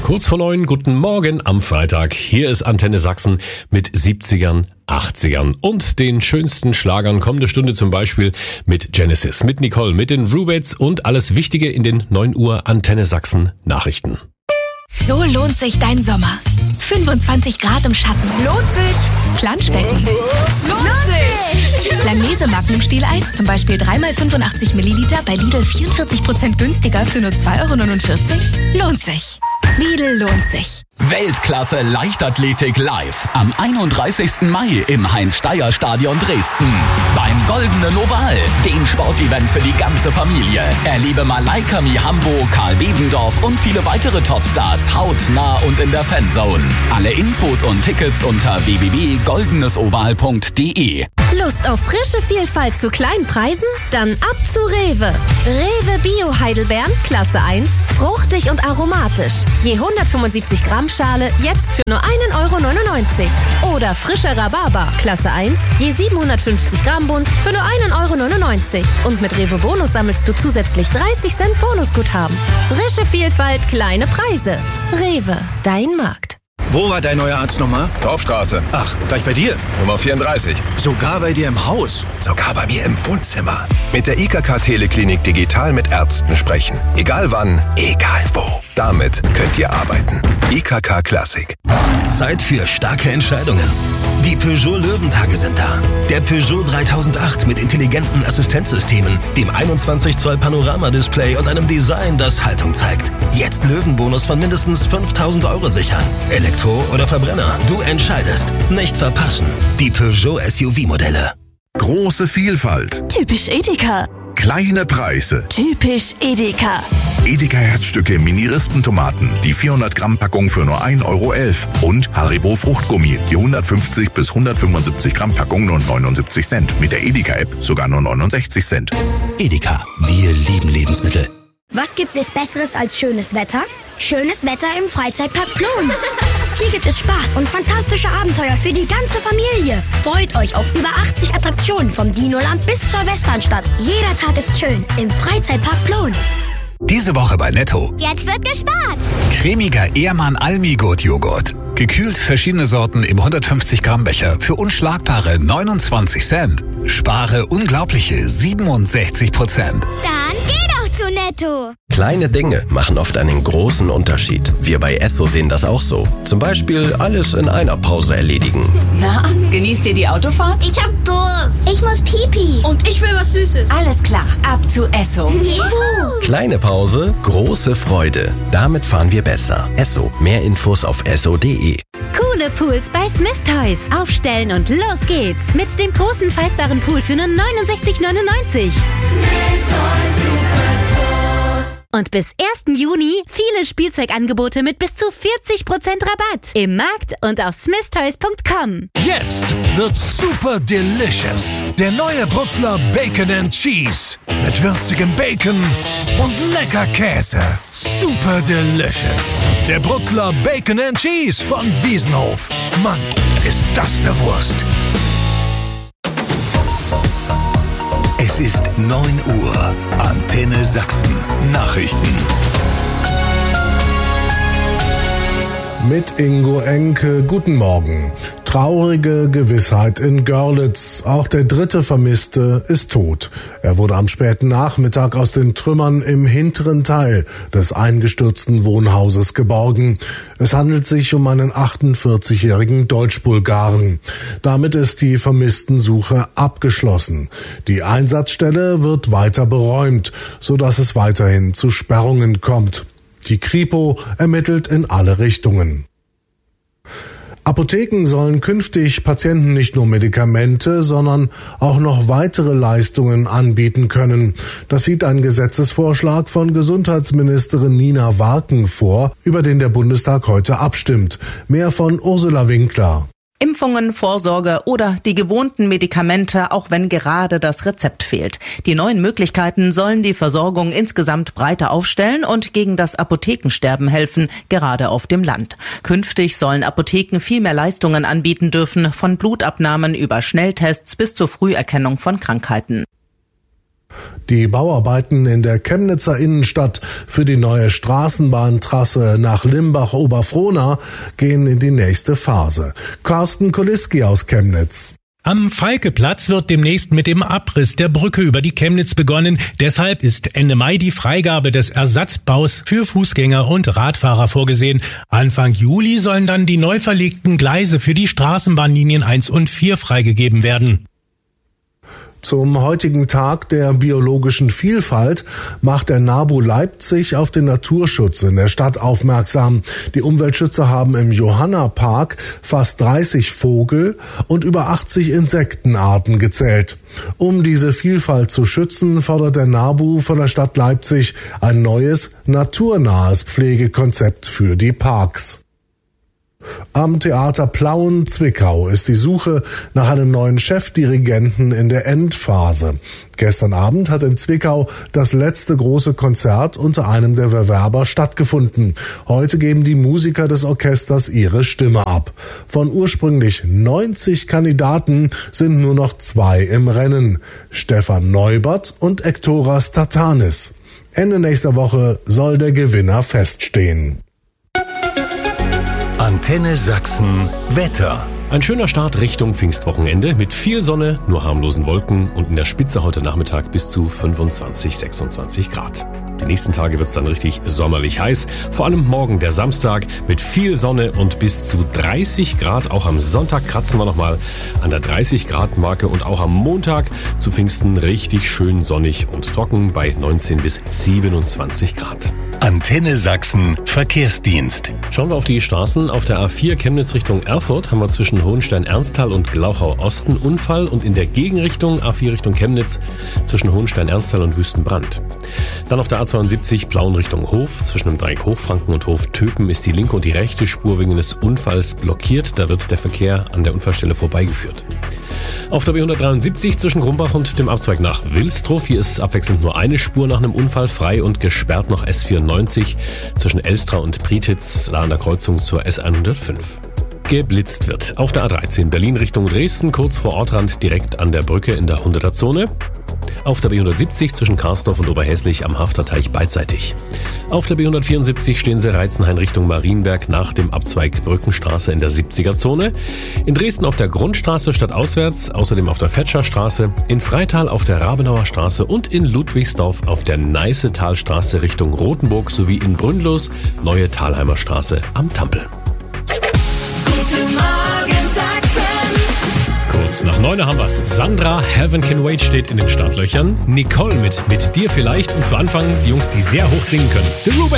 Kurz vor 9, guten Morgen am Freitag. Hier ist Antenne Sachsen mit 70ern, 80ern und den schönsten Schlagern. Kommende Stunde zum Beispiel mit Genesis, mit Nicole, mit den Rubettes und alles Wichtige in den 9 Uhr Antenne Sachsen Nachrichten. So lohnt sich dein Sommer. 25 Grad im Schatten. Lohnt sich. Planschbecken. Lohnt sich. Langnese Magnum-Stieleis, zum Beispiel 3x85 Milliliter bei Lidl 44% günstiger für nur 2,49 €. Lohnt sich. Lidl lohnt sich. Weltklasse Leichtathletik live am 31. Mai im Heinz-Steyer-Stadion Dresden. Beim Goldenen Oval, dem Sportevent für die ganze Familie. Erlebe Malaika Mihambo, Karl Bebendorf und viele weitere Topstars hautnah und in der Fanzone. Alle Infos und Tickets unter www.goldenesoval.de. Lust auf frische Vielfalt zu kleinen Preisen? Dann ab zu Rewe. Rewe Bio Heidelbeeren, Klasse 1, fruchtig und aromatisch. Je 175 Gramm Schale, jetzt für nur 1,99 €. Oder frischer Rhabarber, Klasse 1, je 750 Gramm Bund für nur 1,99 €. Und mit Rewe Bonus sammelst du zusätzlich 30 Cent Bonusguthaben. Frische Vielfalt, kleine Preise. Rewe, dein Markt. Wo war dein neuer Arzt nochmal? Dorfstraße. Ach, gleich bei dir? Nummer 34. Sogar bei dir im Haus? Sogar bei mir im Wohnzimmer. Mit der IKK Teleklinik digital mit Ärzten sprechen. Egal wann, egal wo. Damit könnt ihr arbeiten. IKK Classic. Zeit für starke Entscheidungen. Die Peugeot Löwentage sind da. Der Peugeot 3008 mit intelligenten Assistenzsystemen, dem 21 Zoll Panoramadisplay und einem Design, das Haltung zeigt. Jetzt Löwenbonus von mindestens 5.000 € sichern. Elektro oder Verbrenner, du entscheidest. Nicht verpassen. Die Peugeot SUV-Modelle. Große Vielfalt. Typisch Edeka. Kleine Preise. Typisch Edeka. Edeka Herzstücke Mini-Rispentomaten, die 400 Gramm Packung für nur 1,11 € und Haribo Fruchtgummi, die 150 bis 175 Gramm Packung nur 79 Cent. Mit der Edeka App sogar nur 69 Cent. Edeka, wir lieben Lebensmittel. Was gibt es Besseres als schönes Wetter? Schönes Wetter im Freizeitpark Plon. Hier gibt es Spaß und fantastische Abenteuer für die ganze Familie. Freut euch auf über 80 Attraktionen vom Dinoland bis zur Westernstadt. Jeder Tag ist schön im Freizeitpark Plon. Diese Woche bei Netto. Jetzt wird gespart. Cremiger Ehrmann Almi-Gut Joghurt. Gekühlt verschiedene Sorten im 150 Gramm Becher für unschlagbare 29 Cent. Spare unglaubliche 67%. Dann geh doch zu Netto. Kleine Dinge machen oft einen großen Unterschied. Wir bei Esso sehen das auch so. Zum Beispiel alles in einer Pause erledigen. Na, genießt ihr die Autofahrt? Ich hab Durst. Ich muss Pipi. Und ich will was Süßes. Alles klar, ab zu Esso. Juhu. Kleine Pause, große Freude. Damit fahren wir besser. Esso. Mehr Infos auf esso.de. Coole Pools bei Smith Toys. Aufstellen und los geht's. Mit dem großen faltbaren Pool für nur 69,99 €. Und bis 1. Juni viele Spielzeugangebote mit bis zu 40% Rabatt. Im Markt und auf smithtoys.com. Jetzt wird super delicious. Der neue Brutzler Bacon and Cheese. Mit würzigem Bacon und lecker Käse. Super delicious. Der Brutzler Bacon and Cheese von Wiesenhof. Mann, ist das eine Wurst. Es ist 9 Uhr. Antenne Sachsen. Nachrichten. Mit Ingo Enke, guten Morgen. Traurige Gewissheit in Görlitz. Auch der dritte Vermisste ist tot. Er wurde am späten Nachmittag aus den Trümmern im hinteren Teil des eingestürzten Wohnhauses geborgen. Es handelt sich um einen 48-jährigen Deutsch-Bulgaren. Damit ist die Vermisstensuche abgeschlossen. Die Einsatzstelle wird weiter beräumt, sodass es weiterhin zu Sperrungen kommt. Die Kripo ermittelt in alle Richtungen. Apotheken sollen künftig Patienten nicht nur Medikamente, sondern auch noch weitere Leistungen anbieten können. Das sieht ein Gesetzesvorschlag von Gesundheitsministerin Nina Warken vor, über den der Bundestag heute abstimmt. Mehr von Ursula Winkler. Impfungen, Vorsorge oder die gewohnten Medikamente, auch wenn gerade das Rezept fehlt. Die neuen Möglichkeiten sollen die Versorgung insgesamt breiter aufstellen und gegen das Apothekensterben helfen, gerade auf dem Land. Künftig sollen Apotheken viel mehr Leistungen anbieten dürfen, von Blutabnahmen über Schnelltests bis zur Früherkennung von Krankheiten. Die Bauarbeiten in der Chemnitzer Innenstadt für die neue Straßenbahntrasse nach Limbach-Oberfrohna gehen in die nächste Phase. Carsten Koliski aus Chemnitz. Am Falkeplatz wird demnächst mit dem Abriss der Brücke über die Chemnitz begonnen. Deshalb ist Ende Mai die Freigabe des Ersatzbaus für Fußgänger und Radfahrer vorgesehen. Anfang Juli sollen dann die neu verlegten Gleise für die Straßenbahnlinien 1 und 4 freigegeben werden. Zum heutigen Tag der biologischen Vielfalt macht der NABU Leipzig auf den Naturschutz in der Stadt aufmerksam. Die Umweltschützer haben im Johanna-Park fast 30 Vogel- und über 80 Insektenarten gezählt. Um diese Vielfalt zu schützen, fordert der NABU von der Stadt Leipzig ein neues, naturnahes Pflegekonzept für die Parks. Am Theater Plauen-Zwickau ist die Suche nach einem neuen Chefdirigenten in der Endphase. Gestern Abend hat in Zwickau das letzte große Konzert unter einem der Bewerber stattgefunden. Heute geben die Musiker des Orchesters ihre Stimme ab. Von ursprünglich 90 Kandidaten sind nur noch 2 im Rennen: Stefan Neubert und Ektoras Tatanis. Ende nächster Woche soll der Gewinner feststehen. Antenne Sachsen Wetter. Ein schöner Start Richtung Pfingstwochenende mit viel Sonne, nur harmlosen Wolken und in der Spitze heute Nachmittag bis zu 25, 26 Grad. Die nächsten Tage wird es dann richtig sommerlich heiß. Vor allem morgen, der Samstag, mit viel Sonne und bis zu 30 Grad. Auch am Sonntag kratzen wir nochmal an der 30 Grad Marke und auch am Montag zu Pfingsten richtig schön sonnig und trocken bei 19 bis 27 Grad. Antenne Sachsen Verkehrsdienst. Schauen wir auf die Straßen. Auf der A4 Chemnitz Richtung Erfurt haben wir zwischen Hohenstein-Ernsthal und Glauchau-Osten Unfall und in der Gegenrichtung A4 Richtung Chemnitz zwischen Hohenstein-Ernsthal und Wüstenbrand. Dann auf der A72 Plauen Richtung Hof. Zwischen dem Dreieck Hochfranken und Hof-Töpen ist die linke und die rechte Spur wegen des Unfalls blockiert. Da wird der Verkehr an der Unfallstelle vorbeigeführt. Auf der B173 zwischen Grumbach und dem Abzweig nach Wilsdruff. Hier ist abwechselnd nur eine Spur nach einem Unfall frei und gesperrt noch S94 zwischen Elstra und Prietitz, da an der Kreuzung zur S105. Geblitzt wird auf der A13 Berlin Richtung Dresden, kurz vor Ortrand direkt an der Brücke in der 100er-Zone. Auf der B170 zwischen Karsdorf und Oberhäslich am Hafterteich beidseitig. Auf der B174 stehen sie Reizenhain Richtung Marienberg nach dem Abzweig Brückenstraße in der 70er-Zone. In Dresden auf der Grundstraße stadtauswärts, außerdem auf der Fetscherstraße, in Freital auf der Rabenauer Straße und in Ludwigsdorf auf der Neißetalstraße Richtung Rothenburg sowie in Brünnlos Neue Thalheimer Straße am Tampel. Guten Morgen, Sachsen. Kurz nach 9 haben wir's. Sandra, Heaven Can Wait steht in den Startlöchern. Nicole mit Dir vielleicht. Und zu Anfang die Jungs, die sehr hoch singen können. The Rubettes.